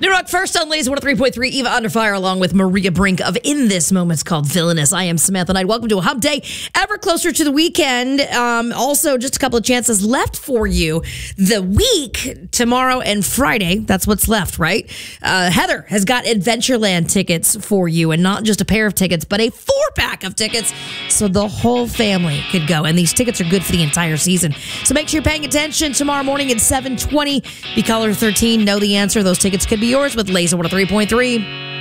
New Rock first on Lays 103.3. Eva Under Fire along with Maria Brink of In This Moment's Called Villainous. I am Samantha Knight. Welcome to a hump day ever closer to the weekend. Also, just a couple of chances left for you. The week, tomorrow and Friday, that's what's left, right? Heather has got Adventureland tickets for you, and not just a pair of tickets, but a 4-pack of tickets so the whole family could go. And these tickets are good for the entire season. So make sure you're paying attention tomorrow morning at 7:20. Be caller 13. Know the answer. Those tickets could be yours with Lays 103.3.